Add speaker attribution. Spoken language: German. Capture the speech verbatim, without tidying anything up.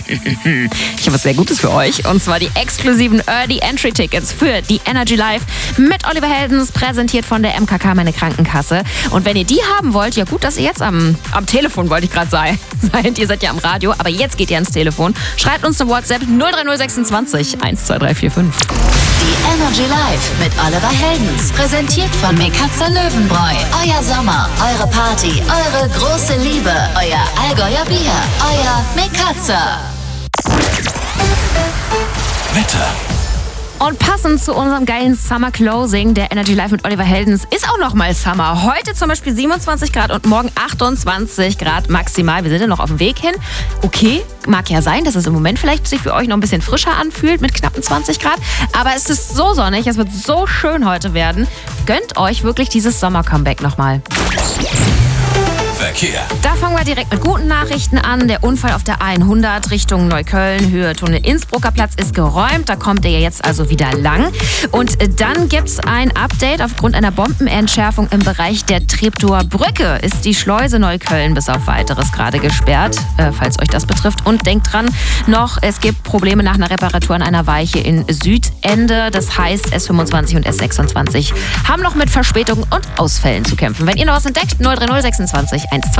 Speaker 1: Ich habe was sehr Gutes für euch, und zwar die exklusiven Early Entry Tickets für die Energy Live mit Oliver Heldens, präsentiert von der M K K, meine Krankenkasse. Und wenn ihr die haben wollt, ja gut, dass ihr jetzt am, am Telefon, wollte ich gerade sein, seid. Ihr seid ja am Radio, aber jetzt geht ihr ans Telefon. Schreibt uns zum WhatsApp null drei null sechsundzwanzig eins zwei drei vier fünf.
Speaker 2: Die Energy Live mit Oliver Heldens, präsentiert von Mekatzer Löwenbräu. Euer Sommer, eure Party, eure große Liebe, euer Allgäuer Bier, euer Mekatzer.
Speaker 3: Wetter.
Speaker 1: Und passend zu unserem geilen Summer Closing der Energy Live mit Oliver Heldens ist auch noch mal Summer. Heute zum Beispiel siebenundzwanzig Grad und morgen achtundzwanzig Grad maximal. Wir sind ja noch auf dem Weg hin. Okay, mag ja sein, dass es im Moment vielleicht sich für euch noch ein bisschen frischer anfühlt mit knappen zwanzig Grad. Aber es ist so sonnig, es wird so schön heute werden. Gönnt euch wirklich dieses Sommer-Comeback nochmal.
Speaker 3: Verkehr.
Speaker 1: Da fangen wir direkt mit guten Nachrichten an. Der Unfall auf der A hundert Richtung Neukölln, Höhe Tunnel Innsbrucker Platz ist geräumt. Da kommt ihr jetzt also wieder lang. Und dann gibt's ein Update. Aufgrund einer Bombenentschärfung im Bereich der Treptower Brücke ist die Schleuse Neukölln bis auf Weiteres gerade gesperrt, äh, falls euch das betrifft. Und denkt dran, noch, es gibt Probleme nach einer Reparatur an einer Weiche in Südende. Das heißt, S fünfundzwanzig und S sechsundzwanzig haben noch mit Verspätungen und Ausfällen zu kämpfen. Wenn ihr noch was entdeckt, null drei null sechsundzwanzig eins zwei